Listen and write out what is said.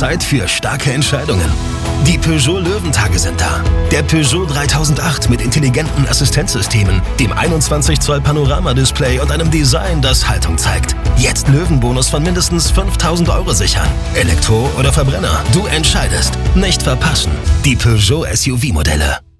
Zeit für starke Entscheidungen. Die Peugeot Löwentage sind da. Der Peugeot 3008 mit intelligenten Assistenzsystemen, dem 21 Zoll Panorama-Display und einem Design, das Haltung zeigt. Jetzt Löwenbonus von mindestens 5.000 € sichern. Elektro oder Verbrenner, du entscheidest. Nicht verpassen. Die Peugeot SUV-Modelle.